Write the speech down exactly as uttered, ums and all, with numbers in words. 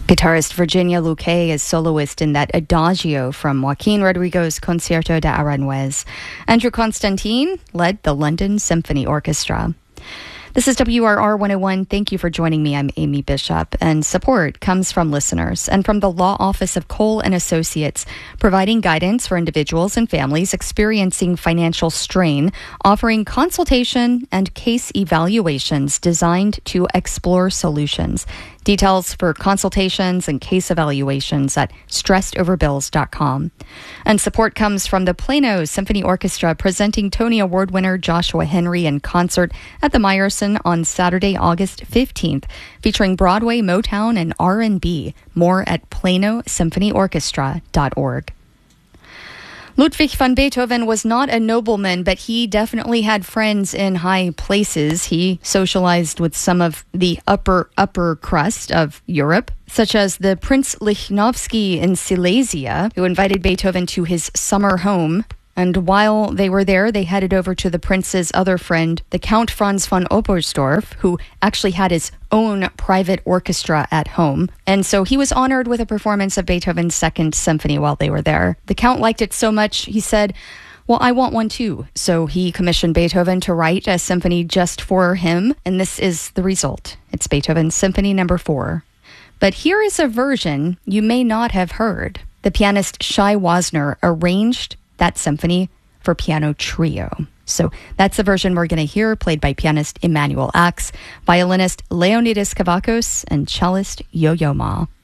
Guitarist Virginia Luque is soloist in that Adagio from Joaquin Rodrigo's Concierto de Aranjuez. Andrew Constantine led the London Symphony Orchestra. This is W R R one oh one. Thank you for joining me. I'm Amy Bishop, and support comes from listeners and from the Law Office of Cole and Associates, providing guidance for individuals and families experiencing financial strain, offering consultation and case evaluations designed to explore solutions. Details for consultations and case evaluations at stressed over bills dot com. And support comes from the Plano Symphony Orchestra, presenting Tony Award winner Joshua Henry in concert at the Meyerson on Saturday, August fifteenth, featuring Broadway, Motown, and R and B. More at plano symphony orchestra dot org. Ludwig van Beethoven was not a nobleman, but he definitely had friends in high places. He socialized with some of the upper, upper crust of Europe, such as the Prince Lichnowsky in Silesia, who invited Beethoven to his summer home. And while they were there, they headed over to the prince's other friend, the Count Franz von Oberstdorf, who actually had his own private orchestra at home. And so he was honored with a performance of Beethoven's Second Symphony while they were there. The Count liked it so much, he said, well, I want one too. So he commissioned Beethoven to write a symphony just for him. And this is the result. It's Beethoven's Symphony Number Four. But here is a version you may not have heard. The pianist Shai Wasner arranged that symphony for piano trio. So that's the version we're going to hear, played by pianist Emmanuel Ax, violinist Leonidas Kavakos, and cellist Yo-Yo Ma.